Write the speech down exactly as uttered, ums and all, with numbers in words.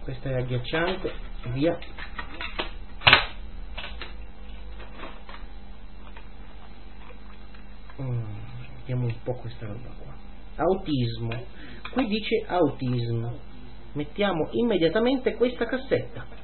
questa è agghiacciante, via. Mm, vediamo un po' questa roba qua. Autismo, qui dice autismo, mettiamo immediatamente questa cassetta.